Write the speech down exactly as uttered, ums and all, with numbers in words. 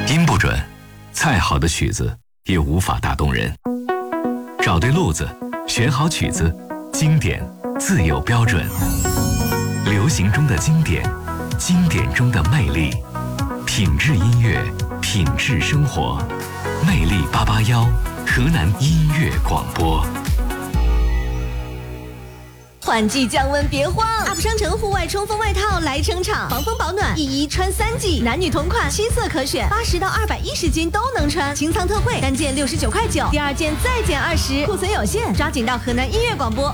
音不准，再好的曲子也无法打动人。找对路子，选好曲子，经典自有标准。流行中的经典，经典中的魅力，品质音乐，品质生活。魅力八八幺，河南音乐广播。 换季降温别慌 ，Up 商城户外冲锋外套来撑场，防风保暖，一衣穿三季，男女同款，七色可选，八十到二百一十斤都能穿。清仓特惠，单件六十九块九，第二件再减二十，库存有限，抓紧到河南音乐广播